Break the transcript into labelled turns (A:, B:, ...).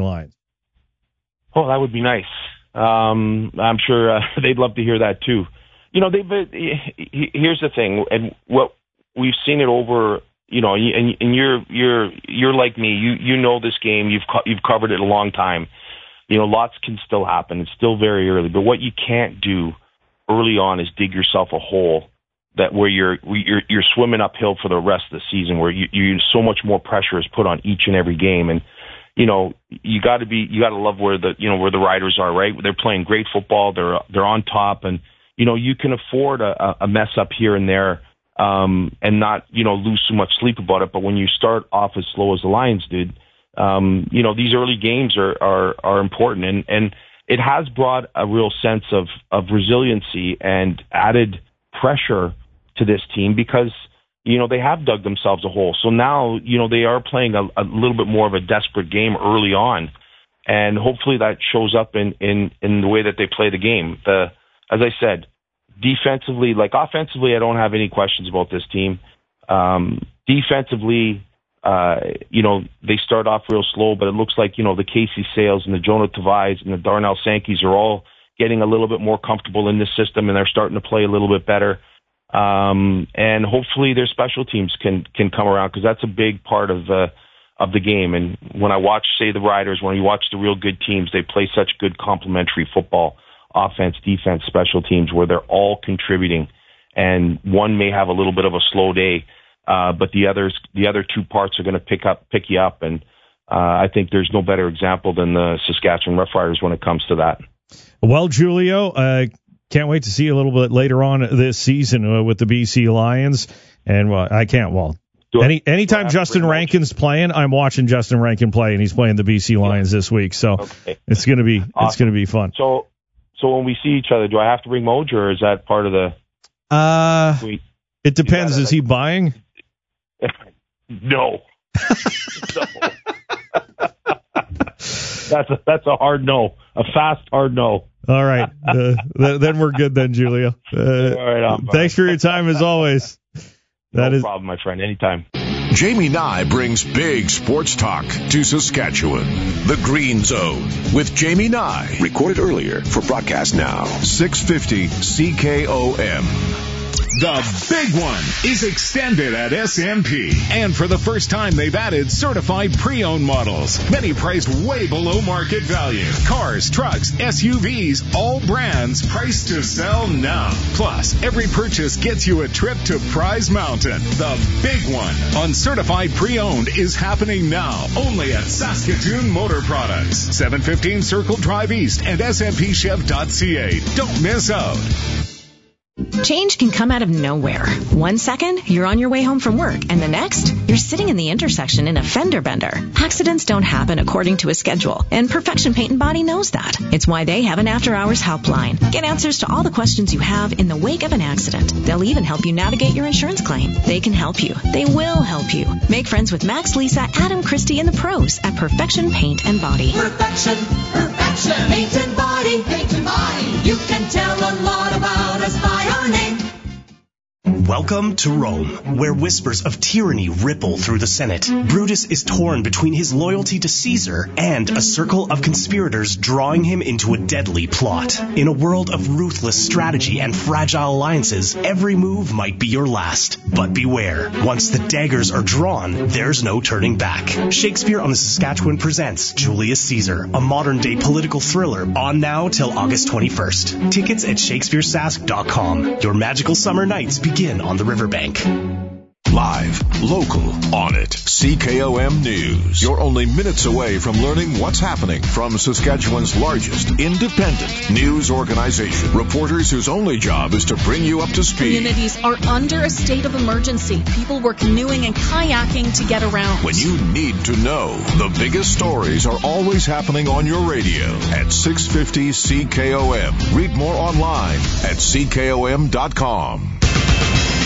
A: Lions.
B: Oh, that would be nice. I'm sure they'd love to hear that too. You know, here's the thing, and what we've seen it over. You know, and you're like me. You know this game. You've covered it a long time. You know, lots can still happen. It's still very early. But what you can't do early on is dig yourself a hole where you're swimming uphill for the rest of the season, where you so much more pressure is put on each and every game. And you know, you got to love where the Riders are. Right, they're playing great football. They're on top, and you know you can afford a mess up here and there. And not, you know, lose too much sleep about it. But when you start off as slow as the Lions did, you know, these early games are important. And it has brought a real sense of resiliency and added pressure to this team because, you know, they have dug themselves a hole. So now, you know, they are playing a little bit more of a desperate game early on. And hopefully that shows up in the way that they play the game. As I said, defensively, like offensively, I don't have any questions about this team. Defensively, you know, they start off real slow, but it looks like, you know, the Casey Sales and the Jonah Tavais and the Darnell Sankey's are all getting a little bit more comfortable in this system, and they're starting to play a little bit better. And hopefully their special teams can come around, because that's a big part of the game. And when I watch, say, the Riders, when you watch the real good teams, they play such good complementary football. Offense, defense, special teams, where they're all contributing, and one may have a little bit of a slow day, but the other two parts are going to pick you up, and I think there's no better example than the Saskatchewan Roughriders when it comes to that.
A: Well, Julio, can't wait to see you a little bit later on this season with the BC Lions, and I can't. Well, anytime Justin Rankin's playing, I'm watching Justin Rankin play, and he's playing the BC Lions this week, so okay. It's going to be awesome. It's going to be fun.
B: So when we see each other, do I have to bring Moj, or is that part of the?
A: It depends. Is he buying?
B: No. That's a hard no. A fast hard no.
A: All right. Then we're good then, Julio.
B: All right.
A: Thanks for your time as always.
B: No problem, my friend. Anytime.
C: Jamie Nye brings big sports talk to Saskatchewan. The Green Zone with Jamie Nye.
D: Recorded earlier for broadcast now.
C: 650 CKOM.
E: The big one is extended at SMP. And for the first time, they've added certified pre-owned models. Many priced way below market value. Cars, trucks, SUVs, all brands priced to sell now. Plus, every purchase gets you a trip to Prize Mountain. The big one on certified pre-owned is happening now. Only at Saskatoon Motor Products. 715 Circle Drive East and SMPChev.ca. Don't miss out.
F: Change can come out of nowhere. 1 second, you're on your way home from work, and the next, you're sitting in the intersection in a fender bender. Accidents don't happen according to a schedule, and Perfection Paint and Body knows that. It's why they have an after-hours helpline. Get answers to all the questions you have in the wake of an accident. They'll even help you navigate your insurance claim. They can help you. They will help you. Make friends with Max, Lisa, Adam, Christy, and the pros at Perfection Paint and Body.
G: Perfection Paint and Body. Paint and Body. You can tell a lot about us by our name.
H: Welcome to Rome, where whispers of tyranny ripple through the Senate. Brutus is torn between his loyalty to Caesar and a circle of conspirators drawing him into a deadly plot. In a world of ruthless strategy and fragile alliances, every move might be your last. But beware, once the daggers are drawn, there's no turning back. Shakespeare on the Saskatchewan presents Julius Caesar, a modern-day political thriller, on now till August 21st. Tickets at shakespearesask.com. Your magical summer nights begin on the riverbank.
C: Live, local, on it. CKOM News. You're only minutes away from learning what's happening from Saskatchewan's largest independent news organization. Reporters whose only job is to bring you up to speed.
I: Communities are under a state of emergency. People were canoeing and kayaking to get around.
C: When you need to know, the biggest stories are always happening on your radio at 650 CKOM. Read more online at CKOM.com.